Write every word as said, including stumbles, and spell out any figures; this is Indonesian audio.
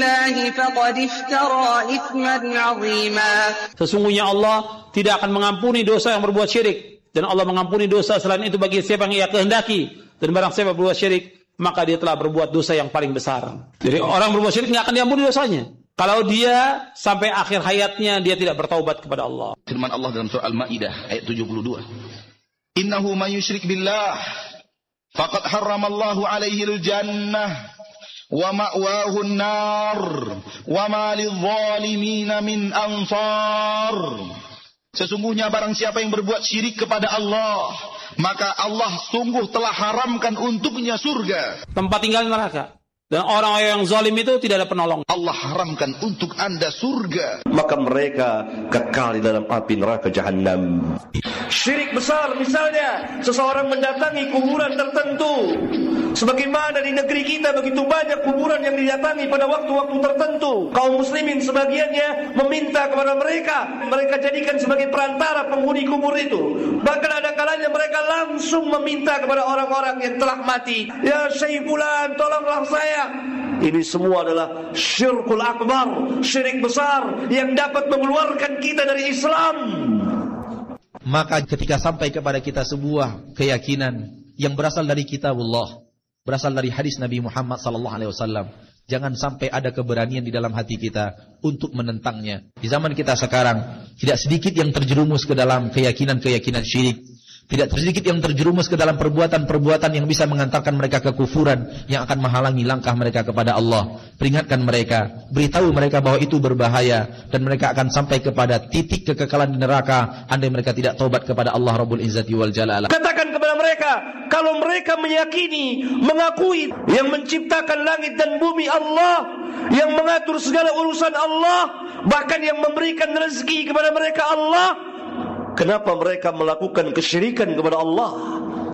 Sesungguhnya Allah tidak akan mengampuni dosa yang berbuat syirik, dan Allah mengampuni dosa selain itu bagi siapa yang ia kehendaki. Dan barang siapa berbuat syirik, maka dia telah berbuat dosa yang paling besar. Jadi orang berbuat syirik tidak akan diampuni dosanya kalau dia sampai akhir hayatnya dia tidak bertaubat kepada Allah. Firman Allah dalam surah Al-Maidah ayat tujuh puluh dua. Innahu man yusyrik billah faqad harramallahu alaihi al-jannah wa ma'wahu an-nar wa ma lidh-dhalimin min ansar. Sesungguhnya barang siapa yang berbuat syirik kepada Allah, maka Allah sungguh telah haramkan untuknya surga, tempat tinggal neraka. Dan orang yang zalim itu tidak ada penolong. Allah haramkan untuk anda surga, maka mereka kekal di dalam api neraka jahanam. Syirik besar misalnya seseorang mendatangi kuburan tertentu. Sebagaimana di negeri kita begitu banyak kuburan yang didatangi pada waktu-waktu tertentu. Kaum muslimin sebagiannya meminta kepada mereka, mereka jadikan sebagai perantara penghuni kubur itu. Bahkan ada kalanya mereka langsung meminta kepada orang-orang yang telah mati, ya Syekh fulan, tolonglah saya. Ini semua adalah syirkul akbar, syirik besar yang dapat mengeluarkan kita dari Islam. Maka ketika sampai kepada kita sebuah keyakinan yang berasal dari kitabullah, berasal dari hadis Nabi Muhammad sallallahu alaihi wasallam, jangan sampai ada keberanian di dalam hati kita untuk menentangnya. Di zaman kita sekarang, tidak sedikit yang terjerumus ke dalam keyakinan-keyakinan syirik. Tidak sedikit yang terjerumus ke dalam perbuatan-perbuatan yang bisa mengantarkan mereka ke kufuran, yang akan menghalangi langkah mereka kepada Allah. Peringatkan mereka, beritahu mereka bahwa itu berbahaya, dan mereka akan sampai kepada titik kekekalan di neraka andai mereka tidak taubat kepada Allah Rabbul Izzati wal Jalala. Katakan kepada mereka, kalau mereka meyakini, mengakui yang menciptakan langit dan bumi Allah, yang mengatur segala urusan Allah, bahkan yang memberikan rezeki kepada mereka Allah, kenapa mereka melakukan kesyirikan kepada Allah?